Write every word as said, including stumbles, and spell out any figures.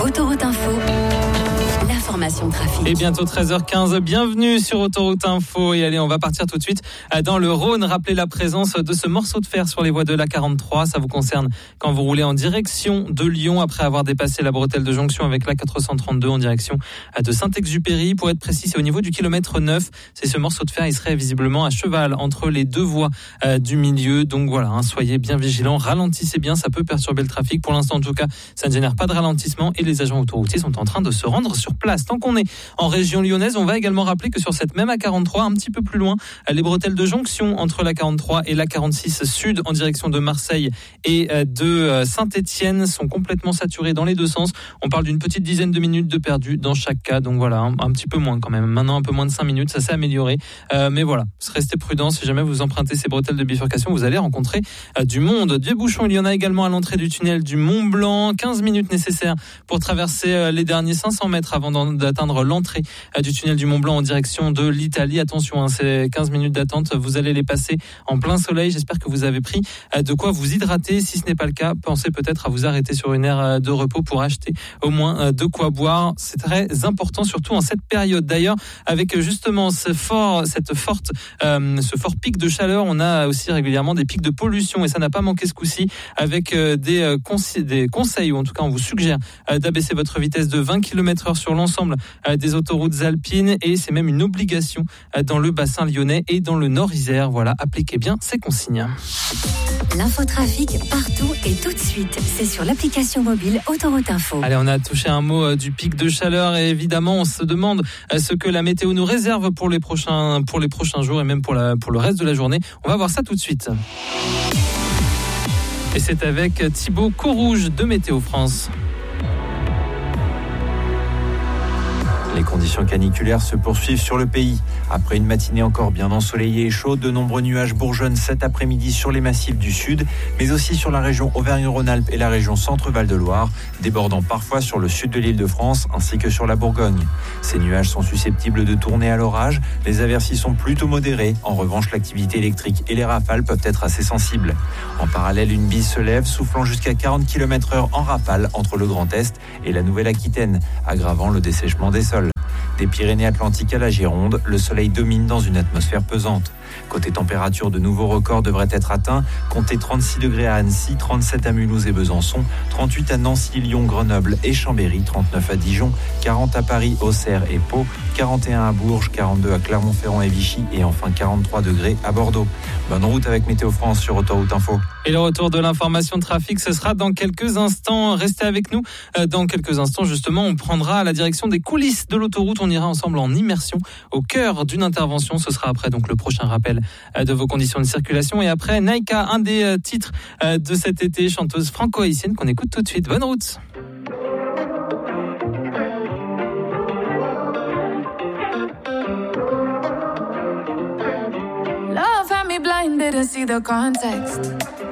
Autoroute Info, l'information trafic. Et bientôt treize heures quinze, bienvenue sur Autoroute Info. Et allez, on va partir tout de suite dans le Rhône. Rappelez la présence de ce morceau de fer sur les voies de l'A quarante-trois. Ça vous concerne quand vous roulez en direction de Lyon après avoir dépassé la bretelle de jonction avec l'A quatre cent trente-deux en direction de Saint-Exupéry. Pour être précis, c'est au niveau du kilomètre neuf. C'est ce morceau de fer, il serait visiblement à cheval entre les deux voies euh, du milieu. Donc voilà, hein, soyez bien vigilants, ralentissez bien, ça peut perturber le trafic. Pour l'instant, en tout cas, ça ne génère pas de ralentissement et les agents autoroutiers sont en train de se rendre sur place. Tant qu'on est en région lyonnaise, on va également rappeler que sur cette même A quarante-trois, un petit peu plus loin, les bretelles de jonction entre l'A quarante-trois et l'A quarante-six sud en direction de Marseille et de Saint-Étienne sont complètement saturées dans les deux sens. On parle d'une petite dizaine de minutes de perdu dans chaque cas. Donc voilà, un, un petit peu moins quand même. Maintenant, un peu moins de cinq minutes, ça s'est amélioré. Euh, mais voilà, restez prudents. Si jamais vous empruntez ces bretelles de bifurcation, vous allez rencontrer euh, du monde. Des bouchons, il y en a également à l'entrée du tunnel du Mont Blanc. quinze minutes nécessaires pour traverser euh, les derniers cinq cents mètres avant d'atteindre l'entrée euh, du tunnel du Mont Blanc en direction de l'Italie. Attention, hein, ces quinze minutes d'attente, vous allez les passer en plein soleil. J'espère que vous avez pris euh, de quoi vous hydrater. Si ce n'est pas le cas, pensez peut-être à vous arrêter sur une aire euh, de repos pour acheter au moins euh, de quoi boire. C'est très important, surtout en cette période. D'ailleurs, avec justement ce fort, cette forte, euh, ce fort pic de chaleur, on a aussi régulièrement des pics de pollution et ça n'a pas manqué ce coup-ci avec euh, des, euh, consi- des conseils, ou en tout cas on vous suggère euh, d'abaisser votre vitesse de vingt kilomètres heure sur l'ensemble euh, des autoroutes alpines et c'est même une obligation euh, dans le bassin lyonnais et dans le Nord Isère. Voilà, appliquez bien ces consignes. L'infotrafic partout et tout de suite, c'est sur l'application mobile Autoroute Info. Allez, on a touché un mot euh, du pic de chaleur et évidemment on se demande euh, ce que la météo nous réserve pour les prochains, pour les prochains jours et même pour, la, pour le reste de la journée. On va voir ça tout de suite. Et c'est avec Thibaut Courrouge de Météo France. Les conditions caniculaires se poursuivent sur le pays. Après une matinée encore bien ensoleillée et chaude, de nombreux nuages bourgeonnent cet après-midi sur les massifs du sud, mais aussi sur la région Auvergne-Rhône-Alpes et la région Centre-Val-de-Loire, débordant parfois sur le sud de l'Île-de-France ainsi que sur la Bourgogne. Ces nuages sont susceptibles de tourner à l'orage. Les aversis sont plutôt modérés. En revanche, l'activité électrique et les rafales peuvent être assez sensibles. En parallèle, une bise se lève, soufflant jusqu'à quarante kilomètres heure en rafale entre le Grand Est et la Nouvelle-Aquitaine, aggravant le dessèchement des sols. Des Pyrénées-Atlantiques à la Gironde, le soleil domine dans une atmosphère pesante. Côté température, de nouveaux records devraient être atteints. Comptez trente-six degrés à Annecy, trente-sept à Mulhouse et Besançon, trente-huit à Nancy, Lyon, Grenoble et Chambéry, trente-neuf à Dijon, quarante à Paris, Auxerre et Pau, quarante et un à Bourges, quarante-deux à Clermont-Ferrand et Vichy et enfin quarante-trois degrés à Bordeaux. Bonne route avec Météo France sur Autoroute Info. Et le retour de l'information trafic, ce sera dans quelques instants. Restez avec nous. Dans quelques instants, justement, on prendra la direction des coulisses de l'autoroute. On ira ensemble en immersion au cœur d'une intervention. Ce sera après donc le prochain rappel de vos conditions de circulation. Et après, Naïka, un des titres de cet été, chanteuse franco-haïtienne qu'on écoute tout de suite. Bonne route. Love had me blind, didn't see the context.